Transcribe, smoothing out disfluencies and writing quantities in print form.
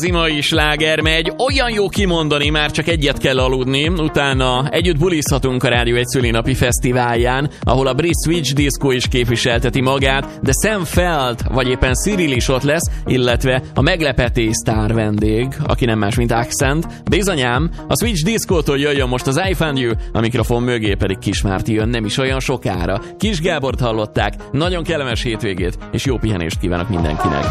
Zimai sláger megy, olyan jó kimondani, már csak egyet kell aludni, utána együtt bulizhatunk a Rádió egy szülinapi fesztiválján, ahol a brit Switch Disco is képviselteti magát, de Sam Feld, vagy éppen Cyril is ott lesz, illetve a meglepetés sztár vendég, aki nem más, mint Accent. Bizonyám, a Switch Disco-tól jöjjön most az I Found You, a mikrofon mögé pedig Kis Márti jön nem is olyan sokára. Kis Gábort hallották, nagyon kellemes hétvégét, és jó pihenést kívánok mindenkinek.